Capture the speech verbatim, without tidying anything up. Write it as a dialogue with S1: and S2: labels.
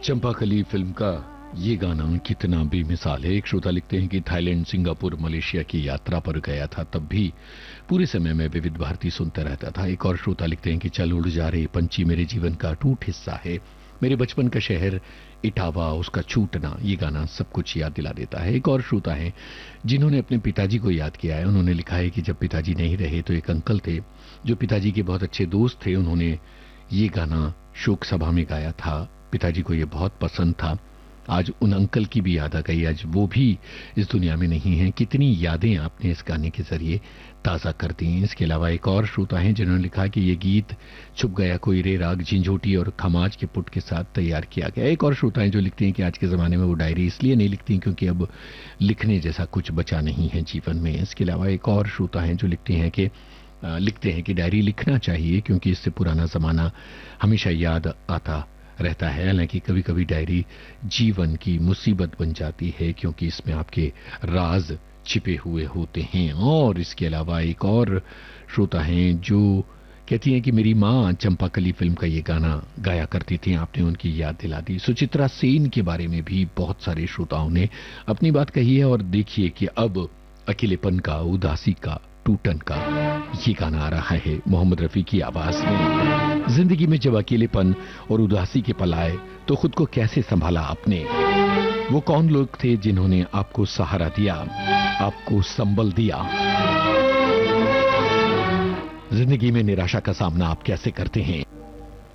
S1: Champakali film का ये गाना कितना बेमिसाल है। एक श्रोता लिखते हैं कि थाईलैंड, सिंगापुर, मलेशिया की यात्रा पर गया था, तब भी पूरे समय में विविध भारती सुनता रहता था। एक और श्रोता लिखते हैं कि चल उड़ जा रहे पंछी मेरे जीवन का अटूट हिस्सा है। मेरे बचपन का शहर इटावा, उसका छूटना, ये गाना सब कुछ याद दिला देता है। एक और श्रोता है जिन्होंने अपने पिताजी को याद किया है। उन्होंने लिखा है कि जब पिताजी नहीं रहे तो एक अंकल थे जो पिताजी के बहुत अच्छे दोस्त थे। उन्होंने ये गाना शोक सभा में गाया था। पिताजी को ये बहुत पसंद था। आज उन अंकल की भी याद आ गई। आज वो भी इस दुनिया में नहीं है। कितनी यादें आपने इस गाने के जरिए ताज़ा कर दी। इसके अलावा एक और श्रोता हैं जिन्होंने लिखा कि ये गीत छुप गया कोई रे राग झिंझोटी और खमाज के पुट के साथ तैयार किया गया। एक और श्रोता हैं जो लिखते हैं कि आज के ज़माने में वो डायरी इसलिए नहीं लिखती क्योंकि अब लिखने जैसा कुछ बचा नहीं है जीवन में। इसके अलावा एक और श्रोता हैं जो लिखते हैं कि लिखते हैं कि डायरी लिखना चाहिए क्योंकि इससे पुराना ज़माना हमेशा याद आता रहता है। हालांकि कभी कभी डायरी जीवन की मुसीबत बन जाती है क्योंकि इसमें आपके राज छिपे हुए होते हैं। और इसके अलावा एक और श्रोता हैं जो कहती हैं कि मेरी माँ चंपाकली फिल्म का ये गाना गाया करती थी, आपने उनकी याद दिला दी। सुचित्रा सेन के बारे में भी बहुत सारे श्रोताओं ने अपनी बात कही है। और देखिए कि अब अकेलेपन का, उदासी का, टूटन का ये गाना आ रहा है मोहम्मद रफी की आवाज में। जिंदगी में जब अकेलेपन और उदासी के पल आए तो खुद को कैसे संभाला आपने? वो कौन लोग थे जिन्होंने आपको सहारा दिया, आपको संबल दिया? जिंदगी में निराशा का सामना आप कैसे करते हैं?